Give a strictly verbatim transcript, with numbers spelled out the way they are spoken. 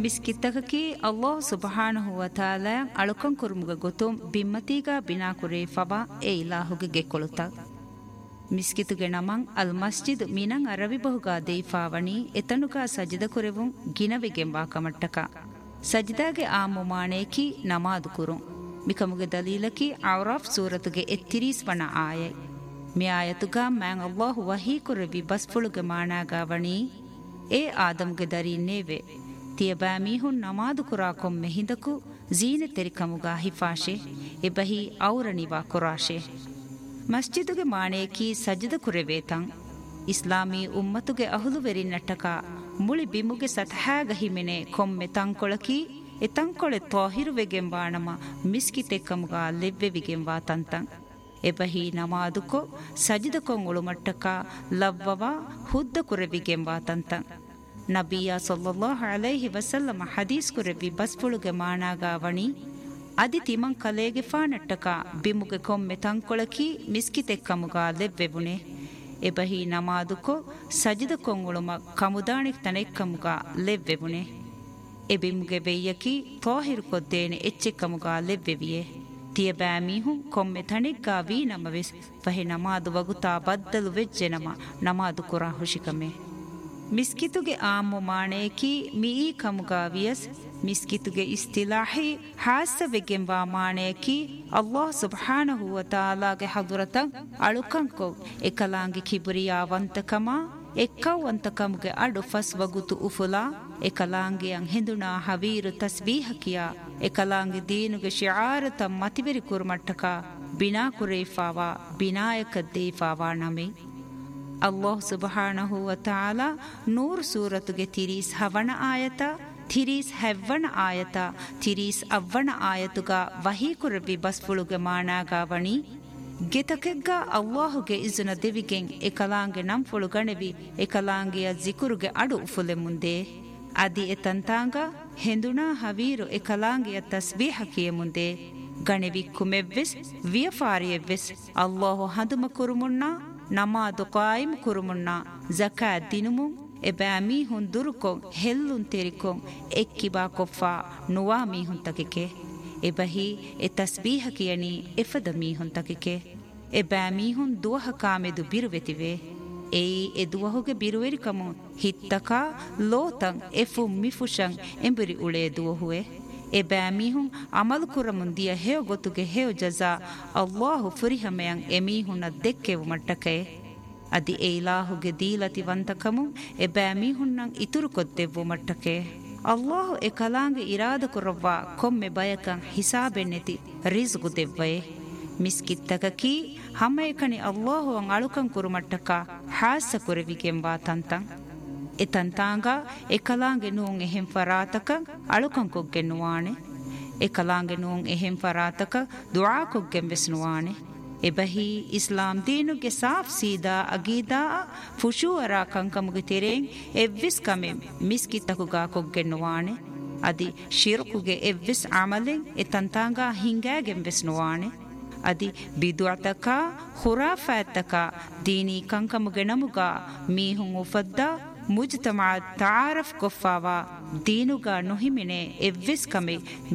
ಮಿಸ್ಕಿತ್ತಕಿ ಅಲ್ಲಾಹ್ ಸುಬ್ಹಾನಹು ವ ತಾಲಾ ಅಳುಕಂ ಕುರುಮುಗ ಗೊತುಂ ಬಿಮ್ಮತಿಗ ಬಿನಾ ಕುರೇ ಫಬಾ ಎ ಇಲಾಹುಗೆ ಗೆಕೊಳುತ ಮಿಸ್ಕಿತುಗೆ ನಮಂ ಅಲ್ ಮಸ್ಜಿದ್ ಮಿನಂ ಅರವಿ ಬಹುಗಾ ದೇಫಾವಣಿ ಎತನುಗ ಸಜಿದ ಕುರೆವುಂ ಗಿನವೆಗೆಂಬಾ ಕಮಟ್ಟಕ ಸಜಿದಾಗೆ ಆ ಮುಮಾಣೇಕಿ ನಮಾದು ಕುರುಂ ಮಿಕಮುಗೆ ದಲೀಲಕಿ ಔರಾಫ್ ಸೂರತುಗೆ ಎತ್ತಿರೀಸ್ ವಣ ಆಯೈ ಮಿ ಆಯತುಗ ಮ್ಯಾಂ ಅಲ್ಲಾಹು ವಹೀ ಕುರೆವಿ ಬಸ್ಫುಳುಗೆ ಮಾಣಾಗಾವಣಿ ಎ ಆದಮ್ಗೆ ದರೀನೇವೆ ತಿಯಬಾ ಮೀಹುನ್ ನಮಾದು ಕುರಾ ಕೊಮ್ಮೆ ಹಿಂದಕು ಜೀನೆ ತೆರಿಕಮುಗ ಹಿಫಾಶೆ ಎಬಹಿ ಔರನಿವಾ ಕುರಾಶೆ ಮಸ್ಜಿದುಗೆ ಮಾಣೇಕಿ ಸಜ್ಜದ ಕುರೆವೇತಂ ಇಸ್ಲಾಮೀ ಉಮ್ಮತುಗೆ ಅಹುಲುವೆರಿ ನಟ್ಟಕ ಮುಳಿ ಬಿಮುಗೆ ಸತಹಾಗ ಹಿಮೆನೆ ಕೊಮ್ಮೆ ತಂಕೊಳಕಿ ಎ ತಂಕೊಳೆ ತ್ವಾಹಿರುವೆಗೆಂಬಾಣಮ ಮಿಸ್ಕಿತೆಕ್ಕಮುಗ ಲೆವ್ವೆವಿಗೆಂಬಾ ತಂತಂ ಎಬಹಿ ನಮಾದುಕೊ ಸಜಿದ ಕೊಂಗುಳು ಮಟ್ಟಕ ಲವ್ವವ ಹುದ್ದ ಕುರೆವಿಗೆಂಬಾ ತಂತಂ ನಬಿಯ ಸಲ್ಲಲ್ಲಾಹು ಅಲೈಹಿ ವಸಲ್ಲಮ ಹದೀಸ್ ಕುರೆವಿ ಬಸ್ಫುಳುಗೆ ಮಾಣಾಗಾವಣಿ ಅದಿ ತಿಮಂ ಕಲೇಗೆ ಫಾನಟ್ಟಕ ಬಿಮುಗೆ ಕೊಮ್ಮೆ ತಂಕೊಳಕಿ ಮಿಸ್ಕಿತೆಕ್ಕಮುಗ ಲೆವ್ವೆಬುಣೆ ಎಬಹಿ ನಮಾದುಕೊ ಸಜಿದ ಕೊಂಗುಳುಮ ಕಮುದಾಣಿಕ್ ತನೆಕ್ಕಮುಗ ಲೆವ್ವೆಬುಣೆ ಎಬಿಮುಗೆ ಬೆಯ್ಯಕಿ ತ್ವಾಹಿರು ಕೊದ್ದೇನೆ ಎಚ್ಚೆಕ್ಕಮುಗ ಲೆವ್ವೆವಿಯೆ ತಿಯಬಾ ಮೀಹುಂ ಕೊಮ್ಮೆ ತಣಿಗ್ಗಾ ವೀ ನಮವೆಸ್ ವಹೆ ನಮಾದು ವಗುತಾ ಬದ್ದಲು ವೆಜ್ಜೆ ನಮ ನಮಾದು ಕುರಾ ಹುಷಿಕಮೆ ಮಿಸ್ಕಿತುಗೆ ಆಮು ಮಾಣೇಕಿ ಮೀ ಕಮುಗಾ ವಿಯಸ್ ಮಿಸ್ಕಿತುಗೆ ಇಸ್ತಿಲಾಹಿ ಹಾಸವೆಗೆಂಬಾ ಮಾಣೇಕಿ ಅಲ್ಲಾಹ್ ಸುಬ್ಹಾನಹು ವ ತಾಲಾಗೆ ಹದುರತಂ ಅಳುಕಂಕೊ ಎಕಲಾಂಗಿ ಕಿಬುರಿಯಾವಂತಕಮ ಎಕ್ಕವಂತಕಮುಗೆ ಅಡು ಫಸ್ ವಗುತು ಉಫುಲಾ ಎಕಲಾಂಗಿಯಂ ಹಿಂದುನಾ ಹವೀರು ತಸ್ಬೀಹಕಿಯ ಎಕಲಾಂಗಿ ದೀನುಗೆ ಶಿಆರತ ಮತಿಬೆರಿ ಕುರ್ಮಟ್ಟಕ ಬಿನಾ ಕುರೇಫಾವಾ ಬಿನಾಯಕ ದೇಫಾವಾ ನಮೆ ಅಲ್ಲಾಹ್ ಸುಬ್ಹಾನಹು ವ ತಾಲಾ ನೂರ್ ಸೂರತುಗೆ ತಿರೀಸ್ ಹವಣ ಆಯತ ತಿರೀಸ್ ಹೆವ್ವಣ ಆಯತ ತಿರೀಸ್ ಅವ್ವಣ ಆಯತುಗ ವಹೀ ಕುರವಿ ಬಸ್ಫುಳುಗೆ ಮಾಣಾಗಾವಣಿ ಗೆತಕೆಗ್ಗ ಅಲ್ಲಾಹುಗೆ ಇಜುನ ದೆವಿಗೆಂ ಎಕಲಾಂಗೆ ನಂಫುಳು ಗಣೆವಿ ಎಕಲಾಂಗಿಯ ಜಿಕುರುಗೆ ಅಡು ಉಫುಲೆ ಮುಂದೆ ಅದಿ ಎತಂತಾಂಗ ಹೆಂದುನಾ ಹವೀರು ಎಕಲಾಂಗಿಯ ತಸ್ಬೀಹಕಿಯ ಮುಂದೆ ಗಣೆವಿ ಕುಮೆವ್ವೆಸ್ ವಿಯಫಾರಿಯವ್ವೆಸ್ ಅಲ್ಲಾಹು ಹದುಮ ಕುರುಮುನ್ನ ನಮಾದು ಕಾಯಿಮ್ ಕುರುಮುನ್ನ ಜಕಾತ್ ದಿನುಮುಂ ಎಬಾ ಮೀಹುನ್ ದುರುಕೊಂ ಹೆಲ್ಲುನ್ ತೆರಿಕೊಂ ಎಕ್ಕಿಬಾ ಕೊಫ್ಫಾ ನುವಾ ಮೀಹುನ್ ತಕಿಕೆ ಎಬಹಿ ಎ ತಸ್ಬೀಹಕಿಯನಿ ಎಫದ ಮೀಹುನ್ ತಕಿಕೆ ಎಬಾ ಮೀಹುನ್ ದುವಹ ಕಾಮೆದು ಬಿರುವೆತಿವೆ ಏಯಿ ಎ ದುವಹುಗೆ ಬಿರುವೆರಿಕಮು ಹಿತ್ತಕ ಲೋತಂ ಎಫು ಮಿಫುಶಂ ಎಂಬುರಿ ಉಳೆ ದುವಹುವೆ ಎಬಾ ಮೀಹುನ್ ಅಮಲು ಕುರಮುನ್ ದಿಯ ಹೇವ ಗೊತ್ತುಗೆ ಹೇವ ಜಜಾ ಅಲ್ಲಾಹು ಫುರಿಹಮೆಯಂ ಎಮೀಹುನ ದೆಕ್ಕೆವು ಮಟ್ಟಕೆ ಅದಿ ಎ ಇಲಾಹುಗೆ ದೀಲತಿ ವಂತಕಮು ಎಬಾ ಮೀಹುನ್ನಂ ಇತುರು ಕೊದ್ದೆವು ಮಟ್ಟಕೆ ಅಲ್ಲಾಹು ಎ ಕಲಾಂಗೆ ಇರಾದ ಕುರವ್ವ ಕೊಮ್ಮೆ ಬಯಕಂ ಹಿಸಾಬೆನ್ನೆತಿ ರಿಜ್ಗು ದೆವ್ವಯೆ ಮಿಸ್ಕಿತ್ತಕಕಿ ಹಮ್ಮಯಕಣಿ ಅಲ್ಲಾಹು ಅಂ ಅಳುಕಂ ಕುರುಮಟ್ಟಕ ಹಾಸ ಕುರವಿಗೆಂಬಾ ತಂತಂ ಎ ತಂತಾಂಗ ಎ ಕಲಾಂಗೆ ನೂಂ ಎಹೆಂ ಫರಾತಕ ಅಳುಕಂ ಕೊಗ್ಗೆ ನುವಾಣೆ ಎ ಕಲಾಂಗೆ ನೂಂ ಎಹೆಂ ಫರಾತಕ ದುಆ ಕೊಗ್ಗೆಂ ವೆಸ್ನುವಾಣೆ ಎಬಹಿ ಇಸ್ಲಾಂ ದೀನುಗೆ ಸಾಫ್ ಸೀದಾ ಅಗೀದಾ ಫುಶೂಅರ ಕಂಕಮುಗೆ ತೆರೆಂ ಎವ್ವಿಸ್ ಕಮೆಂ ಮಿಸ್ಕಿತ್ತಕುಗಾ ಕೊಗ್ಗೆ ನುವಾಣೆ ಅದಿ ಶಿರ್ಕುಗೆ ಎವ್ವಿಸ್ ಅಮಲೆಂ ಎ ತಂತಾಂಗ ಹಿಂಗಾಗೆಂ ವೆಸ್ನುವಾಣೆ ಅದಿ ಬಿದುಅತಕ ಖುರಾಫಾತಕ ದೀನಿ ಕಂಕಮುಗೆ ನಮುಗ ಮೀಹುಂ ಉಫದ್ದಾ ಮುಜ್ತಮಾ ತಾರಫ್ ಕೊಫಾವಾ ದೀನುಗ ನುಹಿಮಿನೆ ಎವ್ವಿಸ್ ಕಮೆ